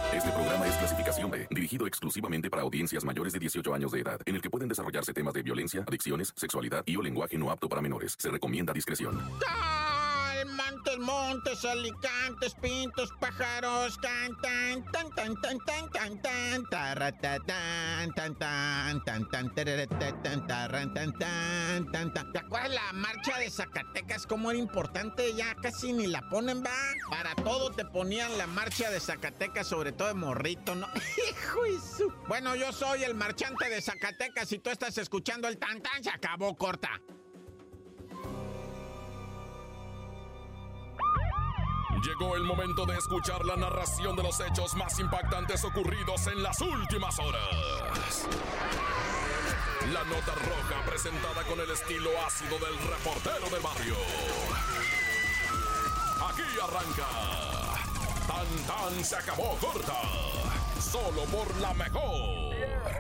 Este programa es clasificación B, dirigido exclusivamente para audiencias mayores de 18 años de edad, en el que pueden desarrollarse temas de violencia, adicciones, sexualidad y o lenguaje no apto para menores. Se recomienda discreción. Montes, montes, alicantes, pintos, pájaros, cantan, tan, tan, tan, tan, tan, tan, tarratatán, tan, tan, tan, tan, tan, tarran, tan, tan, tan, tan. ¿Te acuerdas la marcha de Zacatecas? Cómo era importante, ya casi ni la ponen, va. Para todo te ponían la marcha de Zacatecas, sobre todo de morrito, ¿no? Hijo de su... Bueno, yo soy el marchante de Zacatecas y tú estás escuchando el tan, tan, se acabó, corta. Llegó el momento de escuchar la narración de los hechos más impactantes ocurridos en las últimas horas. La nota roja presentada con el estilo ácido del reportero del barrio. Aquí arranca. Tan tan se acabó corta. Solo por la mejor.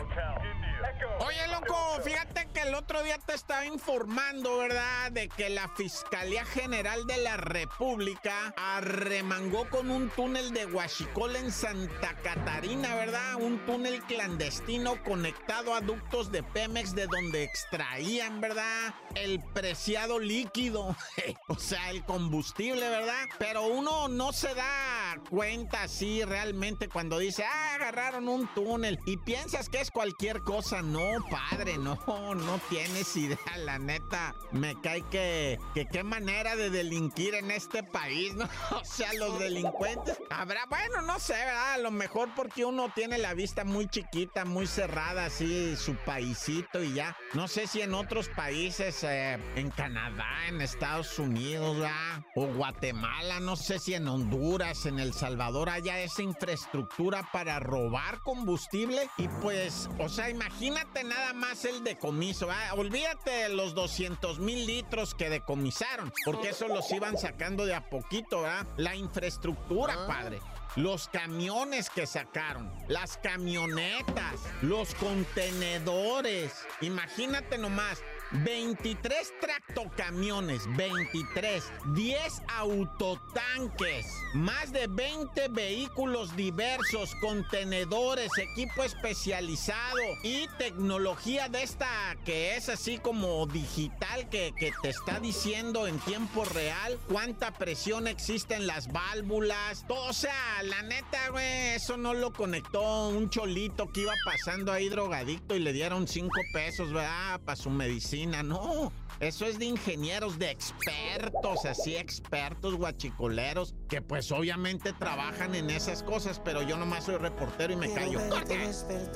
Oye, loco, fíjate que el otro día te estaba informando, ¿verdad?, de que la Fiscalía General de la República arremangó con un túnel de huachicol en Santa Catarina, ¿verdad? Un túnel clandestino conectado a ductos de Pemex de donde extraían, ¿verdad?, el preciado líquido, o sea, el combustible, ¿verdad? Pero uno no se da cuenta así realmente cuando dice, agarraron un túnel y piensas que es cualquier cosa. No, padre, no tienes idea, la neta. Me cae que qué manera de delinquir en este país, ¿no? O sea, los delincuentes, habrá, bueno, no sé, ¿verdad? A lo mejor porque uno tiene la vista muy chiquita, muy cerrada, así, su paisito y ya. No sé si en otros países, en Canadá, en Estados Unidos, ¿verdad?, o Guatemala, no sé si en Honduras, en El Salvador, haya esa infraestructura para robar combustible y pues, o sea, imagínate nada más el decomiso, ¿verdad? Olvídate de los 200,000 litros que decomisaron, porque eso los iban sacando de a poquito, ¿verdad? La infraestructura, padre. Los camiones que sacaron, las camionetas, los contenedores. Imagínate nomás, 23 tractocamiones, 23, 10 autotanques, más de 20 vehículos diversos, contenedores, equipo especializado y tecnología de esta que es así como digital, que te está diciendo en tiempo real cuánta presión existe en las válvulas, todo. O sea, la neta, güey, eso no lo conectó un cholito que iba pasando ahí drogadicto y le dieron 5 pesos, ¿verdad?, para su medicina. No, eso es de ingenieros, de expertos, así expertos guachicoleros, que pues obviamente trabajan en esas cosas, pero yo nomás soy reportero y me callo.